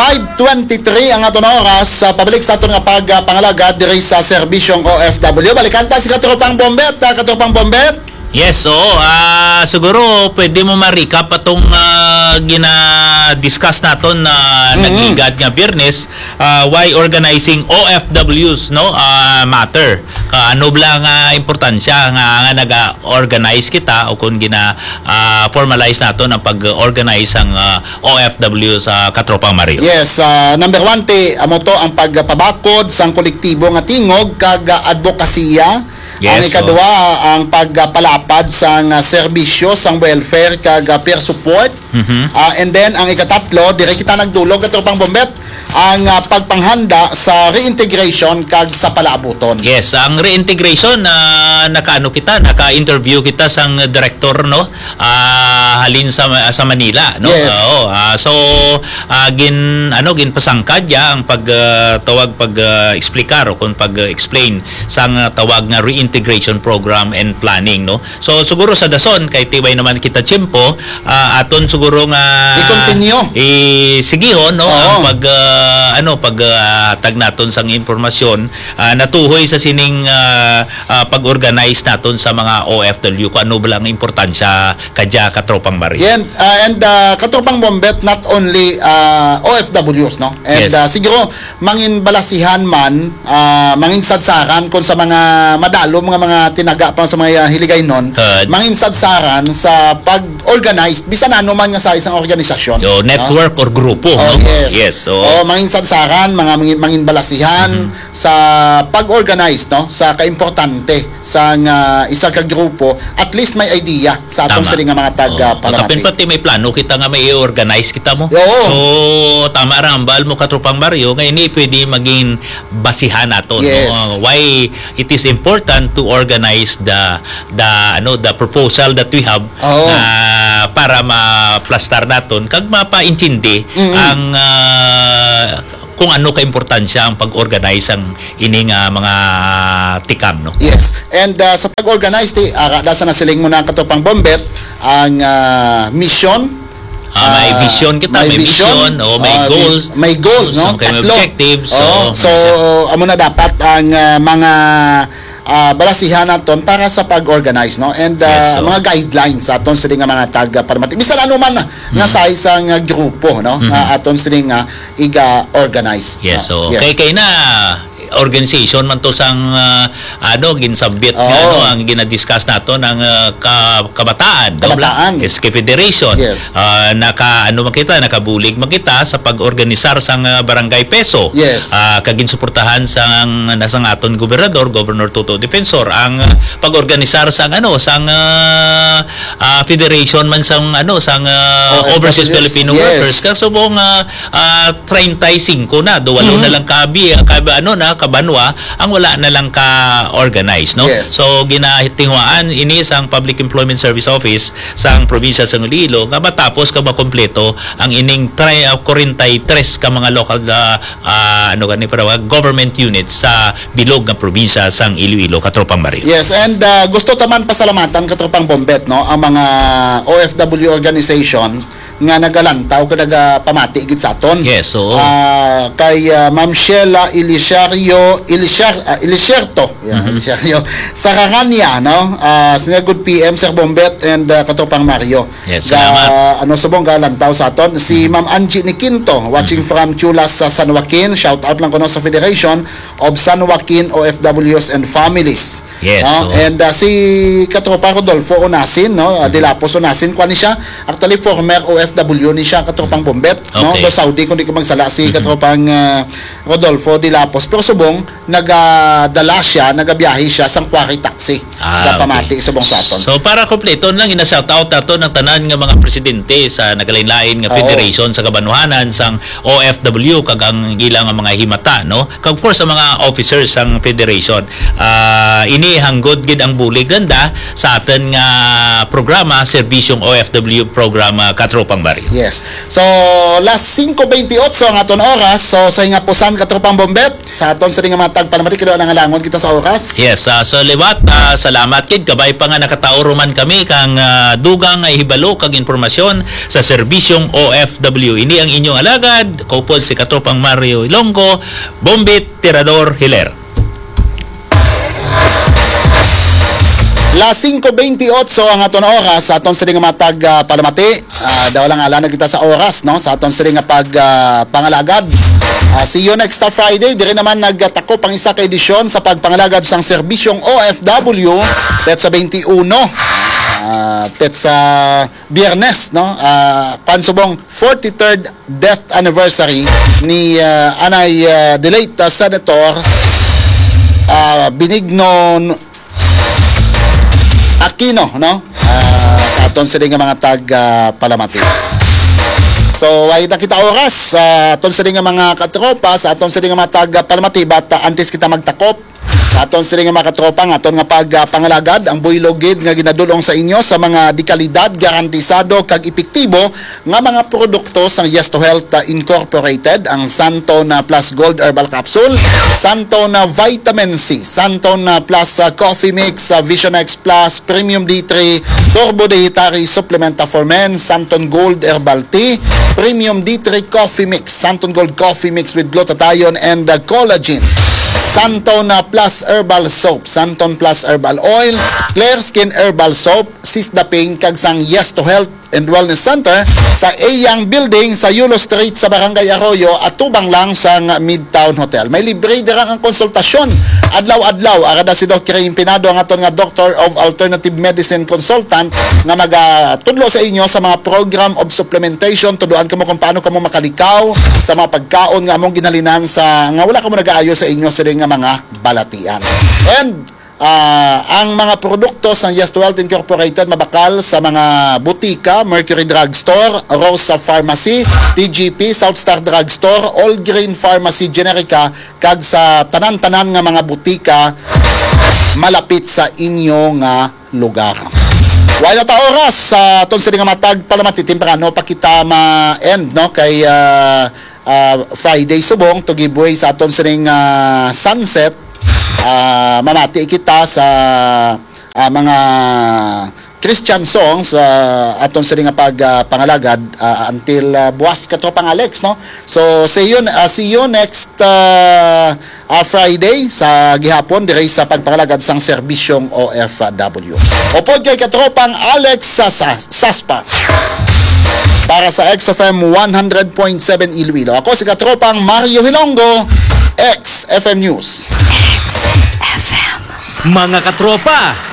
5:23 ang aton oras sa pabalik sa aton nga pagpangalagad diri sa serbisyong OFW. Balikan ta si Katropang Bombet, Katropang Bombet. Yes, oo. Siguro pwede mo ma-recap atong gina-discuss naton na nagligad nga Biyernes, why organizing OFWs matter. Ano bla nga importansya nga naga-organize kita o kung gina-formalize naton ang pag-organize ang OFW sa Katropang Mario. Yes, number one amo to ang pagpabakod sang kolektibo nga tingog kag advokasya. Yes, ang ikaduha ang pagpalapad sang serbisyo sang welfare kag peer support. And then ang ikatatlo diri kita nagdulog Katropang Bombet ang pagpanghanda sa reintegration kag sa palaabuton. Yes, ang reintegration naka-interview kita sang director halin sa Manila Yes. So ginpasangkad ya ang pag-explicar o kung pag-explain sang tawag nga reintegration program and planning So siguro sa dason kay tiway naman kita tiyempo aton siguro nga i-continue sigihon ang paghatag naton sang impormasyon natuhoy sa sining pag-organize naton sa mga OFW kung ano ba ang importansya kadya Katropang Mario. And Katropang Bombet, not only OFWs and Yes. siguro mangin balasihan man mangin sadsaran kung sa mga madalo mga tinaga pa sa mga hiligay nun mangin sadsaran sa pag-organize bisan ano man nga sa isang organisasyon network or grupo yes mangin sadsaran mangin balasihan sa pag-organize sa kaimportante sa isa ka grupo at least may idea sa atong sila nga mga taga-palamati. Kapin pati may plano kita nga may i-organize kita mo. So tama ra ang bal mo Katropang Mario nga ini pwede maging basihan nato why it is important to organize the proposal that we have para ma-plastar naton kag mapa-intindi ang kung ano ka-importansya ang pag-organize ang ining mga tikam Yes. And sa pag-organize sa nasiling mo na Katropang Bombet ang mission may vision kita, may vision may goals. May goals, May objectives. So amo na dapat ang mga balasihan naton para sa pag-organize and mga guidelines sa aton sila nga mga taga-palamati. Bisan ano man nga sa isang grupo nga aton sila nga iga-organize. Yes, so kay na organization man to sang ginsabit ang ginadiscuss nato ng kabataan SK Federation. Yes. Nakabulig makita sa pag-organisar sang barangay peso. Yes. Kagin suportahan sang aton Governor Toto Defensor ang pag-organisar sang federation man sang overseas Filipino workers kasubong 35 na duwalo na lang kabanwa ang wala na lang ka-organize So ginahitingwaan ini sang Public Employment Service Office sang probinsya sa Iloilo nga matapos ka makompleto ang ining 43 ka mga local government units sa bilog nga probinsya sang Iloilo Katropang Mario. Yes, and gusto taman pasalamatan Katropang Bombet ang mga OFW organizations nga nagalantaw ka nagapamati gid sa aton. Yes, so kay Ma'am Sheila Ilisierto sa Kanganya sa good PM Sir Bombet and Katropang Mario. Yes, salamat. Subong galantaw sa aton si Ma'am Angie Niquinto watching from Chulas sa San Joaquin. Shout out lang ko sa Federation of San Joaquin OFWs and Families. Yes, and si Katropa Rodolfo Onasin Dilapos Onasin kwa ni siya actually former OFW ni siya Katropang Bombet do Saudi kundi ko magsala si Katropang Rodolfo Dilapos pero subong nagabiyahe siya sang Quarry Taxi pamati subong sa aton. So para kompleto lang ina-shout out nato ng tanan nga mga presidente sa nagalain-lain nga federation sa kabanuhanan sang OFW kag ang ilang mga himata kag of course sa mga officers sang federation ini hanggod gid ang bulig ganda sa aton nga programa serbisyong OFW programa Katropang Katropang Baryo. Yes. So, last 5:28 ang aton oras. So, sa hingapusan Katropang Bombet, sa aton sa mga tagpalamati, kaya ang alangon kita sa oras. Yes, so liwat, salamat kid, kabay pa nga nakatauro man kami kang dugang ay hibalo kag informasyon sa serbisyong OFW. Ini ang inyong alagad, kaupod si Katropang Mario Ilonggo, Bombit Tirador Hiler. Las 5:28 ang aton oras sa aton sining matag palamati. Daw lang ala na kita sa oras, no, sa aton sining pag pangalagad. See you next Friday. Diri naman nagtakop ang isa ka edisyon sa pagpangalagad sang serbisyong OFW pet sa 21. Pet sa Biyernes, no. Pansubong 43rd death anniversary ni anay the late Senator Benigno Aquino, no? Sa aton sila nga mga tag palamati. So, ay kita oras sa aton sila nga mga katropa, sa aton sila nga mga tag palamati, bata antes kita magtakop. Aton sila nga mga katropa, aton nga pag pangalagad, ang buylogid nga ginadulong sa inyo sa mga dekalidad, garantisado, kag epektibo nga mga produkto sang Yes to Health Incorporated, ang Santon Plus Gold Herbal Capsule, Santon Vitamin C, Santon Plus Coffee Mix, Vision X Plus, Premium D3, Turbo Dietary Supplement for Men, Santon Gold Herbal Tea, Premium D3 Coffee Mix, Santon Gold Coffee Mix with glutathione and collagen, Santon Plus Herbal Soap, Santon Plus Herbal Oil, Clear Skin Herbal Soap, Sisdaping kag sang Yes to Health and Wellness Center sa Eyang Building sa Yulo Street sa Barangay Arroyo at tubang lang sa Midtown Hotel. May libre dirang ang konsultasyon adlaw-adlaw. Arada si Dr. Impinado ang aton nga Doctor of Alternative Medicine Consultant nga magatudlo sa inyo sa mga program of supplementation. Tuduan kamo kung paano kamo makalikaw sa mga pagkaon nga among ginalinan sa nga wala kamo nagaayo sa inyo sa nga mga balatian. And ang mga produkto sa Yes to Health Incorporated mabakal sa mga butika, Mercury Drugstore, Rosa Pharmacy, TGP, South Star Drugstore, All Green Pharmacy Generica, kag sa tanan-tanan nga mga butika malapit sa inyo nga lugar. Wala ta oras sa aton sa nga matag palamati temprano pa kita ma-end, no, kay Friday subong to give way sa aton sa sunset. Mamati kita sa mga Christian songs aton sa nga pangalagad until buwas Katropang Alex, no. So see you next Friday sa gihapon diri sa pagpangalagad sang serbisyong OFW. Upod kay Katropang Alex sa Saspa para sa XFM 100.7 Iloilo. Ako si Katropang Mario Hilonggo, XFM News. Mga katropa,